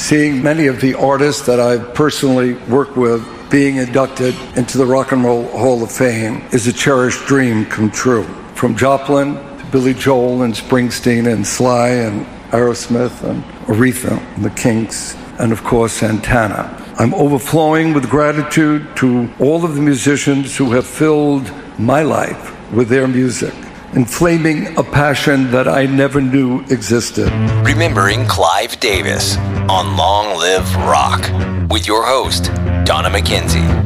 Seeing many of the artists that I've personally worked with being inducted into the Rock and Roll Hall of Fame is a cherished dream come true. From Joplin to Billy Joel and Springsteen and Sly and Aerosmith and Aretha and the Kinks and, of course, Santana. I'm overflowing with gratitude to all of the musicians who have filled my life with their music, inflaming a passion that I never knew existed. Remembering Clive Davis on Long Live Rock with your host, Donna McKenzie.